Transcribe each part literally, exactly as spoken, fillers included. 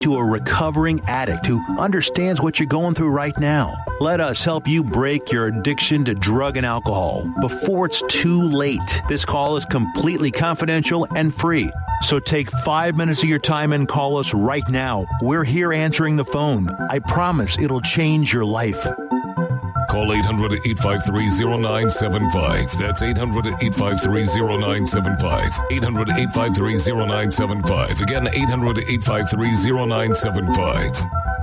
to a recovering addict who understands what you're going through right now. Let us help you break your addiction to drug and alcohol before it's too late. This call is completely confidential and free. So take five minutes of your time and call us right now. We're here answering the phone. I promise it'll change your life. Call eight hundred, eight five three, zero nine seven five. That's eight hundred, eight five three, zero nine seven five. eight hundred, eight five three, zero nine seven five. Again, eight hundred, eight five three, zero nine seven five.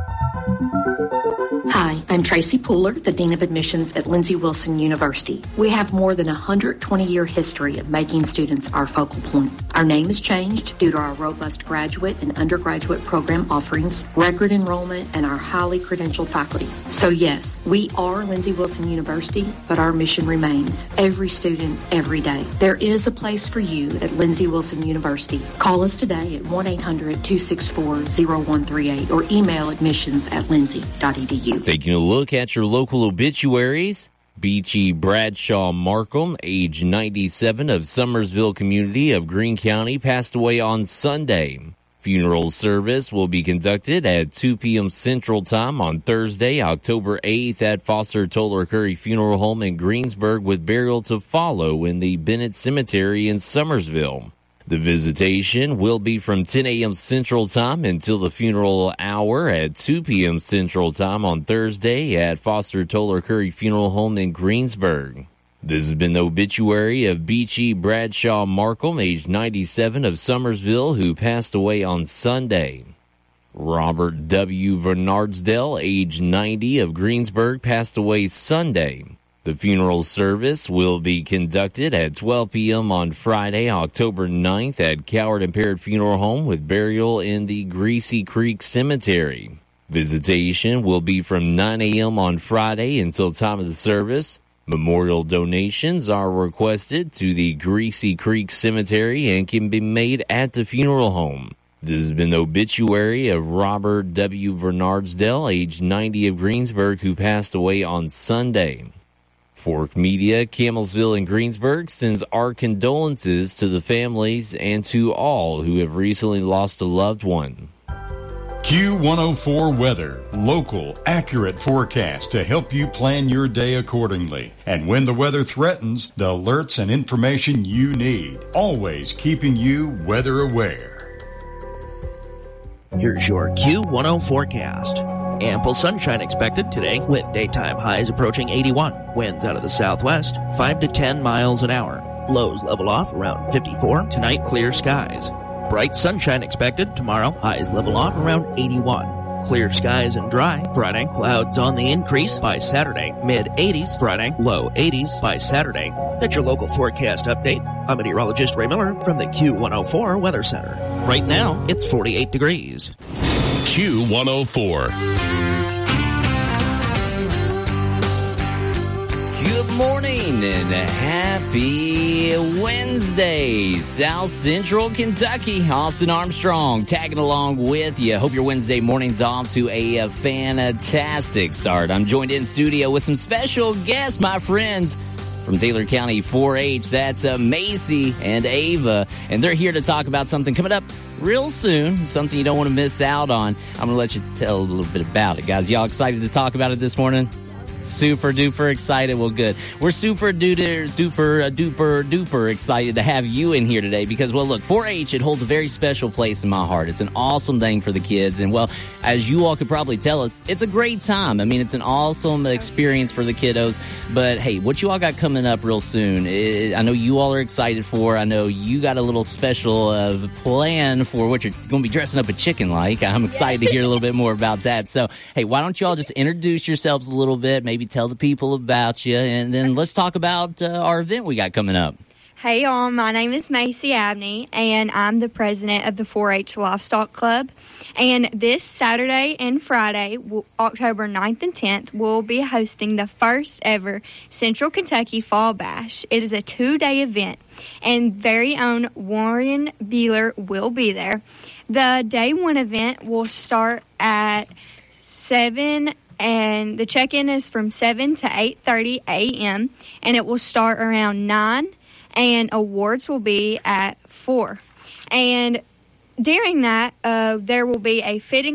Hi, I'm Tracy Pooler, the Dean of Admissions at Lindsey Wilson University. We have more than a one hundred twenty year history of making students our focal point. Our name has changed due to our robust graduate and undergraduate program offerings, record enrollment, and our highly credentialed faculty. So yes, we are Lindsey Wilson University, but our mission remains. Every student, every day. There is a place for you at Lindsey Wilson University. Call us today at one eight hundred, two six four, zero one three eight or email admissions at lindsey dot e d u. Taking a look at your local obituaries. Beachy Bradshaw Markham, age ninety-seven, of Summersville community of Greene County, passed away on Sunday. Funeral service will be conducted at two p.m. Central Time on Thursday, October eighth at Foster Toller Curry Funeral Home in Greensburg, with burial to follow in the Bennett Cemetery in Summersville. The visitation will be from ten a.m. Central Time until the funeral hour at two p.m. Central Time on Thursday at Foster Toller Curry Funeral Home in Greensburg. This has been the obituary of Beachy Bradshaw Markham, age ninety-seven, of Summersville, who passed away on Sunday. Robert W. Vernardsdale, age ninety, of Greensburg, passed away Sunday. The funeral service will be conducted at twelve p.m. on Friday, October ninth at Coward Impaired Funeral Home, with burial in the Greasy Creek Cemetery. Visitation will be from nine a.m. on Friday until time of the service. Memorial donations are requested to the Greasy Creek Cemetery and can be made at the funeral home. This has been the obituary of Robert W. Vernardsdale, age ninety, of Greensburg, who passed away on Sunday. Fork Media, Camelsville, and Greensburg sends our condolences to the families and to all who have recently lost a loved one. Q one oh four Weather, local, accurate forecast to help you plan your day accordingly. And when the weather threatens, the alerts and information you need, always keeping you weather aware. Here's your Q one oh forecast. Ample sunshine expected today, with daytime highs approaching eighty-one. Winds out of the southwest, five to ten miles an hour. Lows level off around fifty-four. Tonight, clear skies. Bright sunshine expected tomorrow. Highs level off around eighty-one. Clear skies and dry. Friday, clouds on the increase by Saturday. Mid eighties Friday, low eighties by Saturday. That's your local forecast update. I'm meteorologist Ray Miller from the Q one oh four Weather Center. Right now, it's forty-eight degrees. Q one oh four. Good morning and happy Wednesday, South Central Kentucky. Austin Armstrong tagging along with you. Hope your Wednesday morning's off to a, a fantastic start. I'm joined in studio with some special guests, my friends from Taylor County four H. That's uh, Macy and Ava, and they're here to talk about something coming up real soon, something you don't want to miss out on. I'm going to let you tell a little bit about it, guys. Y'all excited to talk about it this morning? Super duper excited. Well, good. We're super duper duper uh, duper duper excited to have you in here today because, well, look, four H, it holds a very special place in my heart. It's an awesome thing for the kids. And, well, as you all could probably tell us, it's a great time. I mean, it's an awesome experience for the kiddos. But, hey, what you all got coming up real soon, it, I know you all are excited for. I know you got a little special uh, plan for what you're going to be dressing up a chicken like. I'm excited to hear a little bit more about that. So, hey, why don't you all just introduce yourselves a little bit, maybe tell the people about you, and then let's talk about uh, our event we got coming up. Hey, y'all. My name is Macy Abney, and I'm the president of the four H Livestock Club. And this Saturday and Friday, October ninth and tenth, we'll be hosting the first ever Central Kentucky Fall Bash. It is a two-day event, and very own Warren Beeler will be there. The day one event will start at seven, and the check-in is from seven to eight thirty a.m., and it will start around nine, and awards will be at four. And during that, uh, there will be a fitting